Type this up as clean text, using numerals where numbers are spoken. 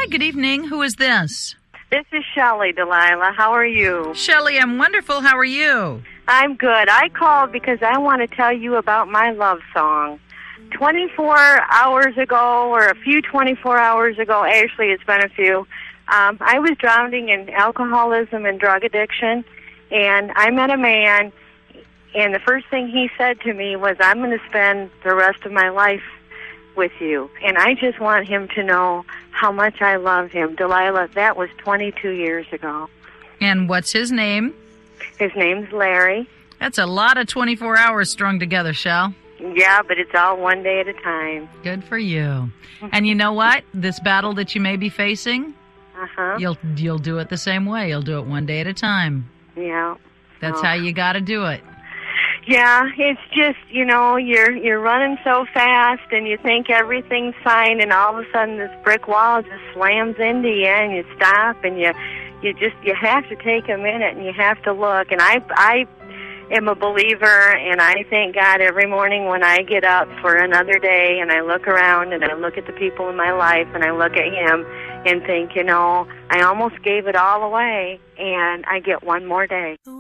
Hi, good evening. Who is this? This is Shelley, Delilah. How are you? Shelley, I'm wonderful. How are you? I'm good. I called because I want to tell you about my love song. 24 hours ago, or a few 24 hours ago, actually it's been a few, I was drowning in alcoholism and drug addiction, and I met a man, and the first thing he said to me was, I'm going to spend the rest of my life with you. And I just want him to know how much I love him. Delilah, that was 22 years ago. And what's his name? His name's Larry. That's a lot of 24 hours strung together, Shell. Yeah, but it's all one day at a time. Good for you. And you know what? This battle that you may be facing, you'll do it the same way. You'll do it one day at a time. Yeah. That's how you got to do it. Yeah, it's just, you're running so fast and you think everything's fine, and all of a sudden this brick wall just slams into you and you stop, and you have to take a minute and you have to look. And I am a believer, and I thank God every morning when I get up for another day and I look around and I look at the people in my life and I look at him and think, I almost gave it all away and I get one more day.